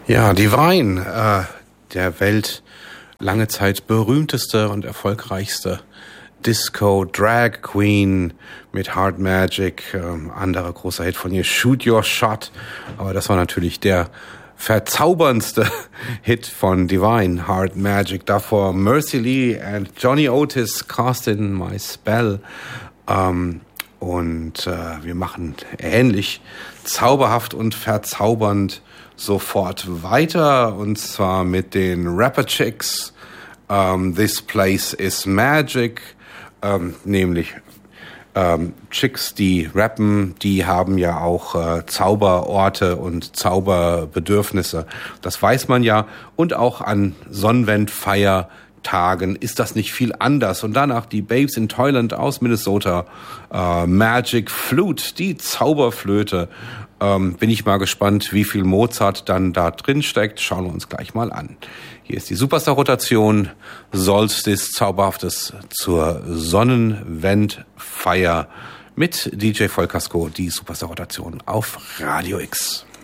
Ja, Divine, der Welt lange Zeit berühmteste und erfolgreichste Disco-Drag Queen mit Hard Magic, anderer großer Hit von ihr, Shoot Your Shot, aber das war natürlich der verzauberndste Hit von Divine, Hard Magic, davor Mercy Lee and Johnny Otis, Cast in My Spell, wir machen ähnlich zauberhaft und verzaubernd sofort weiter, und zwar mit den Rapper Chicks, This Place is Magic, nämlich Chicks, die rappen, die haben ja auch Zauberorte und Zauberbedürfnisse. Das weiß man ja. Und auch an Sonnenwendfeiertagen ist das nicht viel anders. Und danach die Babes in Toyland aus Minnesota, Magic Flute, die Zauberflöte. Bin ich mal gespannt, wie viel Mozart dann da drin steckt. Schauen wir uns gleich mal an. Hier ist die Superstar-Rotation, Solstice, Zauberhaftes zur Sonnenwendfeier mit DJ Vollkasko, die Superstar-Rotation auf Radio X.